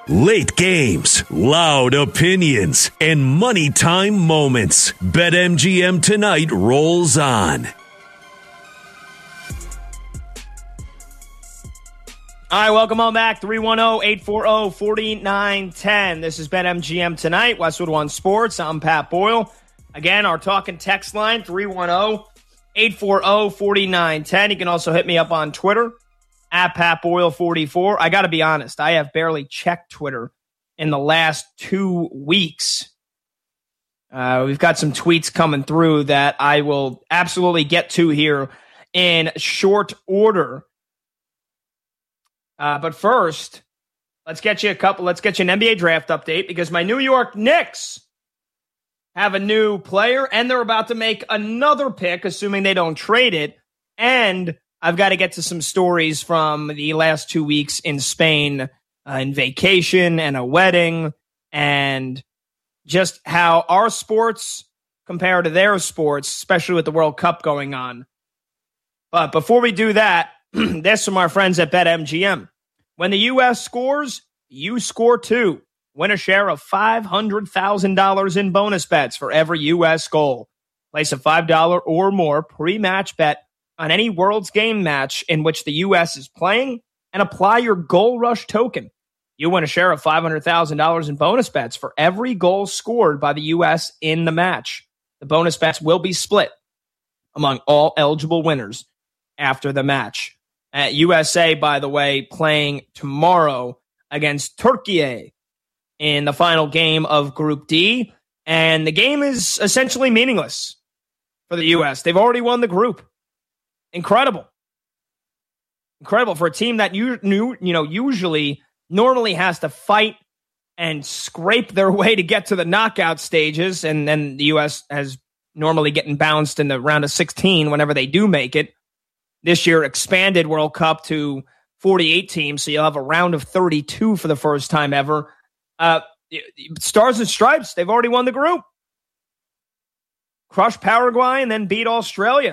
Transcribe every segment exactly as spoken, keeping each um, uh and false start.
Late games, loud opinions, and money time moments. BetMGM tonight rolls on. All right, welcome on back. three one zero, eight four zero, four nine one zero. This is BetMGM tonight. Westwood One Sports. I'm Pat Boyle. Again, our talking text line, three one zero, eight four zero, four nine one zero. You can also hit me up on Twitter, at Pat Boyle forty-four. I got to be honest, I have barely checked Twitter in the last two weeks. Uh, we've got some tweets coming through that I will absolutely get to here in short order. Uh, but first, let's get you a couple. Let's get you an N B A draft update because my New York Knicks have a new player and they're about to make another pick, assuming they don't trade it. And I've got to get to some stories from the last two weeks in Spain, uh, in vacation and a wedding, and just how our sports compare to their sports, especially with the World Cup going on. But before we do that, this from our friends at BetMGM. When the U S scores, you score too. Win a share of five hundred thousand dollars in bonus bets for every U S goal. Place a five dollars or more pre-match bet on any World's Game match in which the U S is playing and apply your Goal Rush token. You win a share of five hundred thousand dollars in bonus bets for every goal scored by the U S in the match. The bonus bets will be split among all eligible winners after the match. At U S A, by the way, playing tomorrow against Turkey in the final game of Group D. And the game is essentially meaningless for the U S. They've already won the group. Incredible. Incredible for a team that you, you know, usually normally has to fight and scrape their way to get to the knockout stages. And then the U S has normally getting bounced in the round of sixteen whenever they do make it. This year, expanded World Cup to forty-eight teams, so you'll have a round of thirty-two for the first time ever. Uh, Stars and Stripes, they've already won the group. Crushed Paraguay and then beat Australia.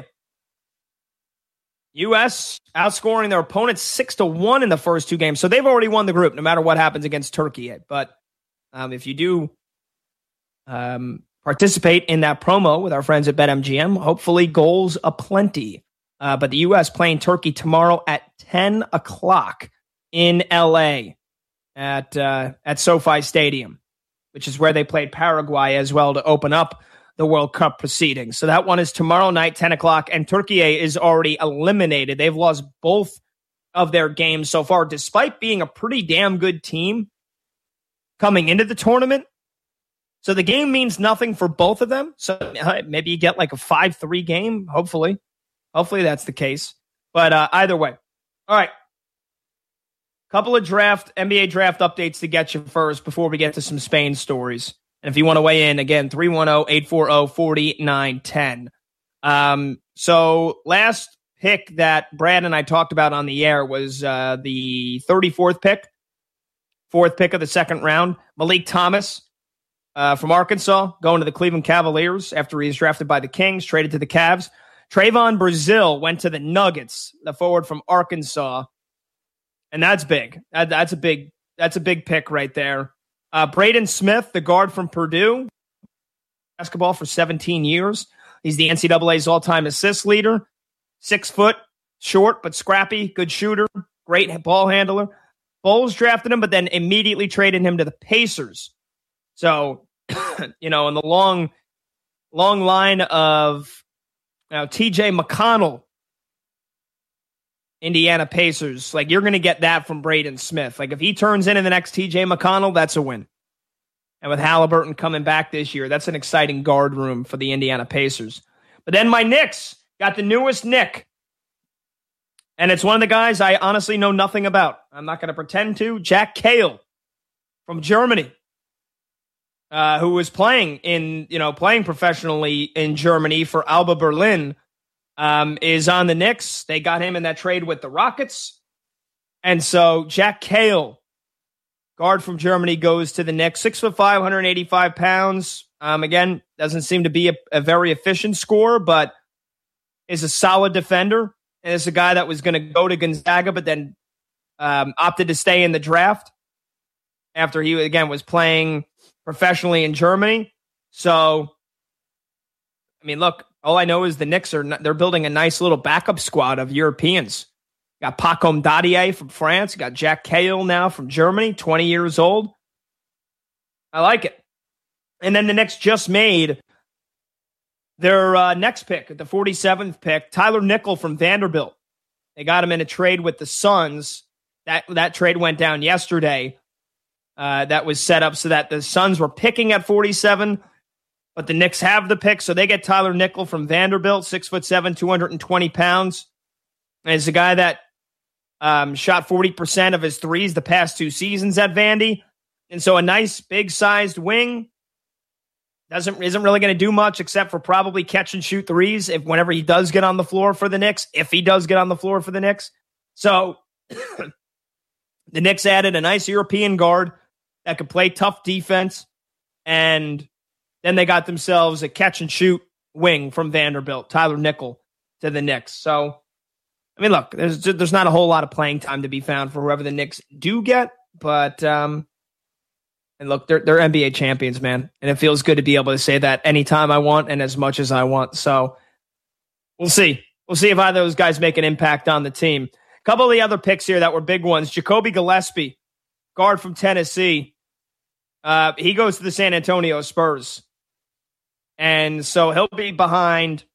U S outscoring their opponents six to one in the first two games, so they've already won the group, no matter what happens against Turkey. But um, if you do um, participate in that promo with our friends at BetMGM, hopefully goals aplenty. Uh, but the U S playing Turkey tomorrow at ten o'clock in L A at uh, at SoFi Stadium, which is where they played Paraguay as well to open up the World Cup proceedings. So that one is tomorrow night, ten o'clock, and Turkey is already eliminated. They've lost both of their games so far, despite being a pretty damn good team coming into the tournament. So the game means nothing for both of them. So uh, maybe you get like a five three game, hopefully. Hopefully that's the case. But uh, either way. All right. Couple of draft, N B A draft updates to get you first before we get to some Spain stories. And if you want to weigh in, again, three one zero, eight four zero, four nine one zero. Um, so last pick that Brad and I talked about on the air was uh, the thirty-fourth pick, fourth pick of the second round. Malik Thomas uh, from Arkansas going to the Cleveland Cavaliers after he was drafted by the Kings, traded to the Cavs. Trayvon Brazile went to the Nuggets, the forward from Arkansas, and that's big. That, that's a big. That's a big pick right there. Uh, Braden Smith, the guard from Purdue, basketball for seventeen years. He's the N C double A's all-time assist leader. Six foot, short but scrappy, good shooter, great ball handler. Bulls drafted him, but then immediately traded him to the Pacers. So, you know, in the long, long line of. Now, T J McConnell, Indiana Pacers, like you're going to get that from Braden Smith. Like if he turns into the next T J McConnell, that's a win. And with Halliburton coming back this year, that's an exciting guard room for the Indiana Pacers. But then my Knicks got the newest Knick. And it's one of the guys I honestly know nothing about. I'm not going to pretend to. Jack Cahill from Germany. Uh, who was playing in, you know, playing professionally in Germany for Alba Berlin, um, is on the Knicks. They got him in that trade with the Rockets. And so Jack Cahill, guard from Germany, goes to the Knicks. Six foot five, one hundred eighty-five pounds. Um, again, doesn't seem to be a, a very efficient scorer, but is a solid defender. And is a guy that was going to go to Gonzaga, but then um, opted to stay in the draft. after he, again, was playing professionally in Germany. So, I mean, look, all I know is the Knicks are they're building a nice little backup squad of Europeans. Got Pacom Dadier from France. Got Jack Cahill now from Germany, twenty years old. I like it. And then the Knicks just made their uh, next pick, the forty-seventh pick, Tyler Nickel from Vanderbilt. They got him in a trade with the Suns. That that trade went down yesterday. Uh, that was set up so that the Suns were picking at forty-seven, but the Knicks have the pick, so they get Tyler Nickel from Vanderbilt, six foot seven, two hundred twenty pounds. And it's a guy that um, shot forty percent of his threes the past two seasons at Vandy. And so a nice, big-sized wing. Doesn't isn't really going to do much except for probably catch and shoot threes if whenever he does get on the floor for the Knicks, if he does get on the floor for the Knicks. So the Knicks added a nice European guard that could play tough defense, and then they got themselves a catch and shoot wing from Vanderbilt, Tyler Nickel, to the Knicks. So, I mean, look, there's there's not a whole lot of playing time to be found for whoever the Knicks do get, but um, and look, they're they're N B A champions, man, and it feels good to be able to say that anytime I want and as much as I want. So we'll see. We'll see if either of those guys make an impact on the team. A couple of the other picks here that were big ones. Jacoby Gillespie, guard from Tennessee. Uh, he goes to the San Antonio Spurs. And so he'll be behind